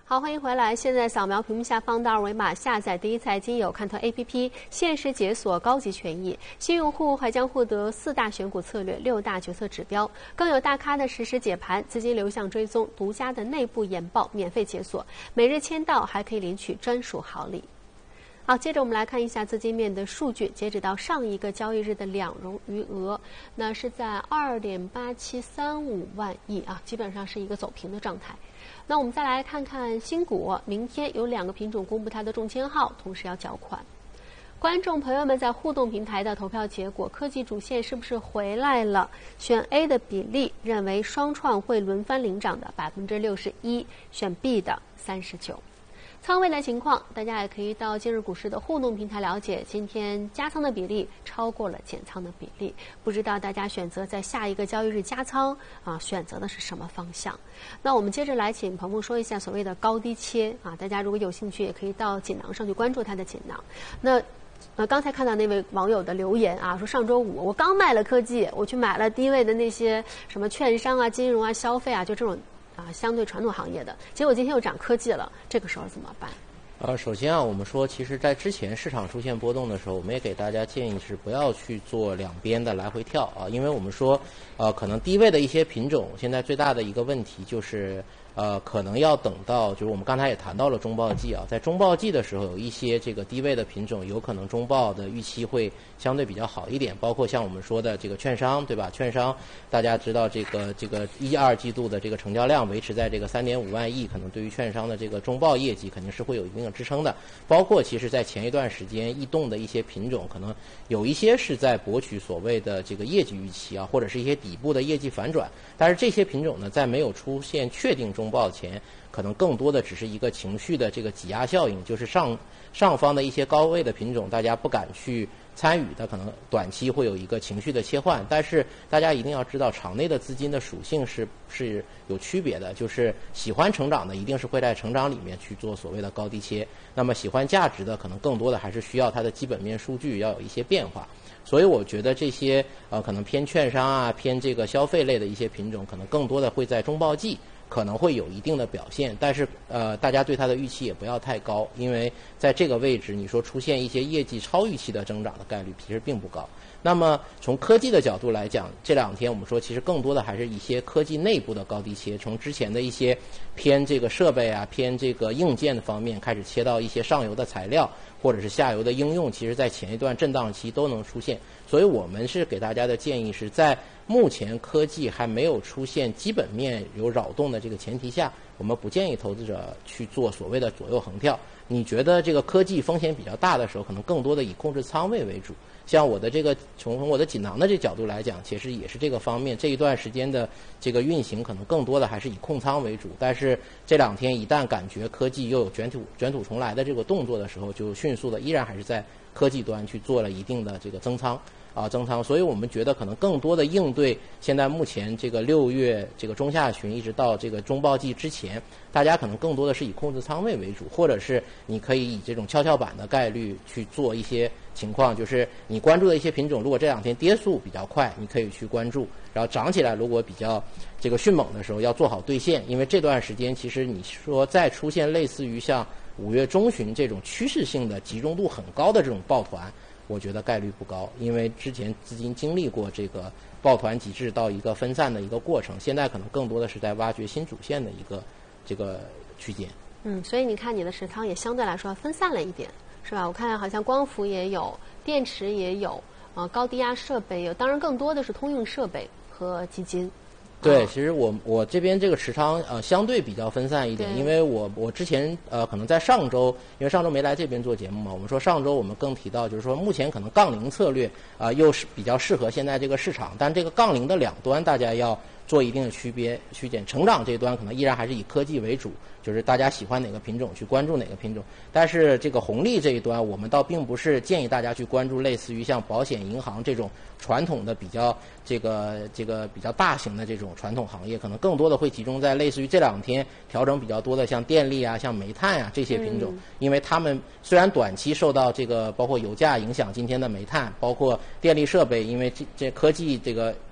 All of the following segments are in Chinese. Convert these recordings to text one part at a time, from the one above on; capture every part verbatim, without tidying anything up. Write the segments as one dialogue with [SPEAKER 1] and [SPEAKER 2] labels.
[SPEAKER 1] 好，欢迎回来。现在扫描屏幕下方的二维码，下载第一财经有看透 A P P， 限时解锁高级权益。新用户还将获得四大选股策略、六大决策指标，更有大咖的实时解盘、资金流向追踪、独家的内部研报免费解锁。每日签到还可以领取专属好礼。好，接着我们来看一下资金面的数据。截止到上一个交易日的两融余额，那是在二点八七三五万亿啊，基本上是一个走平的状态。那我们再来看看新股，明天有两个品种公布它的中签号，同时要缴款。观众朋友们在互动平台的投票结果，科技主线是不是回来了？选 A 的比例认为双创会轮番领涨的百分之六十一，选 B 的三十九。仓位的情况，大家也可以到今日股市的互动平台了解。今天加仓的比例超过了减仓的比例，不知道大家选择在下一个交易日加仓啊，选择的是什么方向？那我们接着来请鹏鹏说一下所谓的高低切啊，大家如果有兴趣，也可以到锦囊上去关注它的锦囊。那呃，刚才看到那位网友的留言啊，说上周五我刚卖了科技，我去买了低位的那些什么券商啊、金融啊、消费啊，就这种。啊，相对传统行业的，结果今天又涨科技了，这个时候怎么办？
[SPEAKER 2] 呃，首先啊，我们说，其实，在之前市场出现波动的时候，我们也给大家建议是不要去做两边的来回跳啊，因为我们说，呃，可能低位的一些品种，现在最大的一个问题就是。呃，可能要等到，就是我们刚才也谈到了中报季啊，在中报季的时候，有一些这个低位的品种，有可能中报的预期会相对比较好一点，包括像我们说的这个券商，对吧？券商大家知道这个这个一二季度的这个成交量维持在这个三点五万亿，可能对于券商的这个中报业绩肯定是会有一定的支撑的。包括其实在前一段时间异动的一些品种，可能有一些是在博取所谓的这个业绩预期啊，或者是一些底部的业绩反转，但是这些品种呢，在没有出现确定中报前，可能更多的只是一个情绪的这个挤压效应，就是上上方的一些高位的品种，大家不敢去参与的，可能短期会有一个情绪的切换。但是大家一定要知道，场内的资金的属性是是有区别的，就是喜欢成长的，一定是会在成长里面去做所谓的高低切；那么喜欢价值的，可能更多的还是需要它的基本面数据要有一些变化。所以我觉得这些呃可能偏券商啊、偏这个消费类的一些品种，可能更多的会在中报季。可能会有一定的表现，但是呃，大家对它的预期也不要太高，因为在这个位置，你说出现一些业绩超预期的增长的概率其实并不高。那么从科技的角度来讲，这两天我们说其实更多的还是一些科技内部的高低切，从之前的一些偏这个设备啊、偏这个硬件的方面开始切到一些上游的材料或者是下游的应用，其实在前一段震荡期都能出现。所以我们是给大家的建议是在目前科技还没有出现基本面有扰动的这个前提下，我们不建议投资者去做所谓的左右横跳。你觉得这个科技风险比较大的时候，可能更多的以控制仓位为主。像我的这个从我的锦囊的这角度来讲，其实也是这个方面。这一段时间的这个运行，可能更多的还是以控仓为主。但是这两天一旦感觉科技又有卷土卷土重来的这个动作的时候，就迅速的依然还是在科技端去做了一定的这个增仓。啊，增仓，所以我们觉得可能更多的应对现在目前这个六月这个中下旬一直到这个中报季之前，大家可能更多的是以控制仓位为主，或者是你可以以这种跷跷板的概率去做一些情况，就是你关注的一些品种，如果这两天跌速比较快，你可以去关注，然后涨起来如果比较这个迅猛的时候，要做好兑现，因为这段时间其实你说再出现类似于像五月中旬这种趋势性的集中度很高的这种抱团。我觉得概率不高，因为之前资金经历过这个抱团极致到一个分散的一个过程，现在可能更多的是在挖掘新主线的一个这个区间。
[SPEAKER 1] 嗯，所以你看你的持仓也相对来说分散了一点，是吧？我看好像光伏也有，电池也有，呃，高低压设备有，当然更多的是通用设备和基金。
[SPEAKER 2] 对，其实我我这边这个持仓呃相对比较分散一点，因为我我之前呃可能在上周，因为上周没来这边做节目嘛，我们说上周我们更提到就是说目前可能杠铃策略啊、呃、又是比较适合现在这个市场，但这个杠铃的两端大家要做一定的区别区间，成长这端可能依然还是以科技为主，就是大家喜欢哪个品种去关注哪个品种，但是这个红利这一端我们倒并不是建议大家去关注类似于像保险银行这种传统的比较这个这个比较大型的这种传统行业，可能更多的会集中在类似于这两天调整比较多的像电力啊、像煤炭啊这些品种，嗯、因为他们虽然短期受到这个包括油价影响，今天的煤炭包括电力设备，因为这这科技这个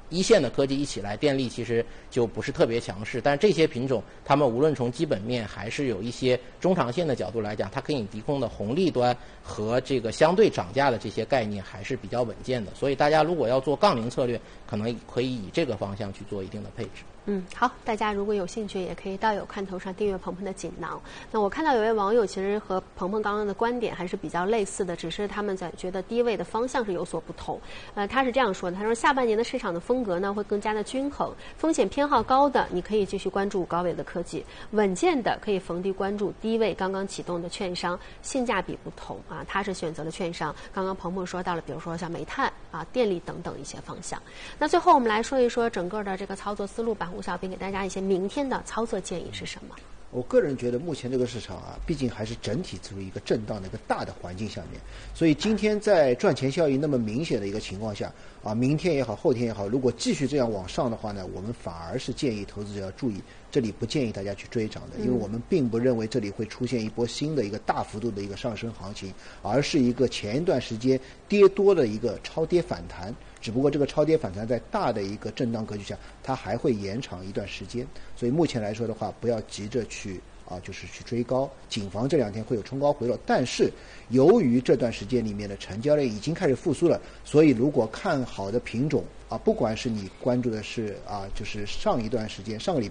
[SPEAKER 2] 一线的科技一起来，电力其实就不是特别强势。但是这些品种，它们无论从基本面还是有一些中长线的角度来讲，它给你提供的红利端和这个相对涨价的这些概念还是比较稳健的。所以大家如果要做杠铃策略，可能可以以这个方向去做一定的配置。
[SPEAKER 1] 嗯，好，大家如果有兴趣，也可以到有看头上订阅鹏鹏的锦囊。那我看到有位网友其实和鹏鹏刚刚的观点还是比较类似的，只是他们在觉得低位的方向是有所不同。呃，他是这样说的，他说下半年的市场的风格呢会更加的均衡，风险偏好高的你可以继续关注高位的科技，稳健的可以逢低关注低位刚刚启动的券商，性价比不同啊，他是选择了券商。刚刚鹏鹏说到了，比如说像煤炭啊、电力等等一些方向。那最后我们来说一说整个的这个操作思路吧。吴小兵给大家一些明天的操作建议是什么？
[SPEAKER 3] 我个人觉得目前这个市场啊，毕竟还是整体处于一个震荡的一个大的环境下面，所以今天在赚钱效应那么明显的一个情况下啊，明天也好，后天也好，如果继续这样往上的话呢，我们反而是建议投资者要注意，这里不建议大家去追涨的，因为我们并不认为这里会出现一波新的一个大幅度的一个上升行情，而是一个前一段时间跌多的一个超跌反弹。只不过这个超跌反弹在大的一个震荡格局下，它还会延长一段时间，所以目前来说的话，不要急着去啊，就是去追高，谨防这两天会有冲高回落。但是由于这段时间里面的成交量已经开始复苏了，所以如果看好的品种啊，不管是你关注的是啊，就是上一段时间上个礼